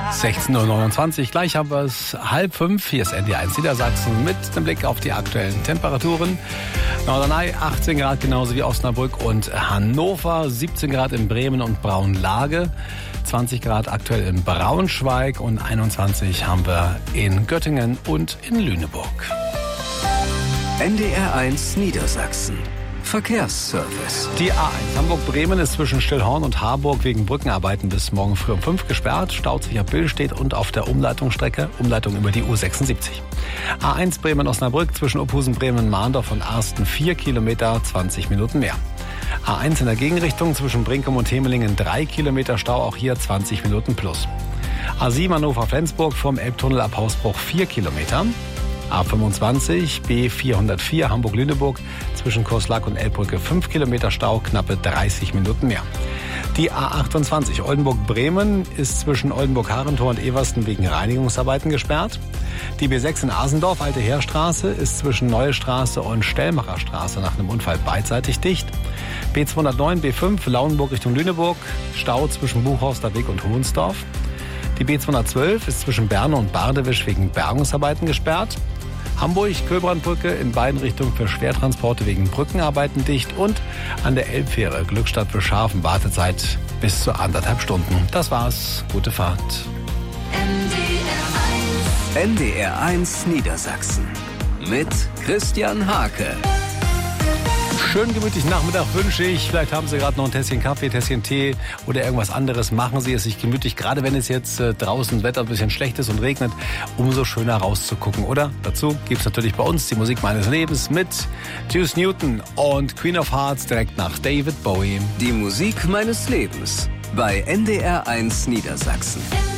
16:29 Uhr, gleich haben wir es 4:30. Hier ist NDR1 Niedersachsen mit dem Blick auf die aktuellen Temperaturen. Norderney 18 Grad, genauso wie Osnabrück und Hannover, 17 Grad in Bremen und Braunlage, 20 Grad aktuell in Braunschweig und 21 haben wir in Göttingen und in Lüneburg. NDR1 Niedersachsen. Verkehrsservice. Die A1 Hamburg-Bremen ist zwischen Stillhorn und Harburg wegen Brückenarbeiten bis morgen früh um 5 gesperrt. Staut sich ab Billstedt und auf der Umleitung über die U76. A1 Bremen-Osnabrück zwischen Ophusen-Bremen-Mahndorf und Arsten 4 Kilometer, 20 Minuten mehr. A1 in der Gegenrichtung zwischen Brinkum und Hemelingen 3 Kilometer Stau, auch hier 20 Minuten plus. A7 Hannover-Flensburg vom Elbtunnel ab Hausbruch 4 Kilometer. A25 B404 Hamburg-Lüneburg zwischen Kurslack und Elbbrücke 5 Kilometer Stau, knappe 30 Minuten mehr. Die A28 Oldenburg-Bremen ist zwischen Oldenburg-Harentor und Eversten wegen Reinigungsarbeiten gesperrt. Die B6 in Asendorf, Alte Heerstraße, ist zwischen Neue Straße und Stellmacher Straße nach einem Unfall beidseitig dicht. B209 B5 Lauenburg Richtung Lüneburg, Stau zwischen Buchhorster Weg und Hohensdorf. Die B212 ist zwischen Berne und Bardewisch wegen Bergungsarbeiten gesperrt. Hamburg-Köbrandbrücke in beiden Richtungen für Schwertransporte wegen Brückenarbeiten dicht und an der Elbfähre Glückstadt für Schafen Wartezeit bis zu 1,5 Stunden. Das war's. Gute Fahrt. NDR1 Niedersachsen mit Christian Hake. Schönen gemütlichen Nachmittag wünsche ich. Vielleicht haben Sie gerade noch ein Tässchen Kaffee, Tässchen Tee oder irgendwas anderes. Machen Sie es sich gemütlich, gerade wenn es jetzt draußen das Wetter ein bisschen schlecht ist und regnet, umso schöner rauszugucken, oder? Dazu gibt es natürlich bei uns die Musik meines Lebens mit Juice Newton und Queen of Hearts direkt nach David Bowie. Die Musik meines Lebens bei NDR1 Niedersachsen.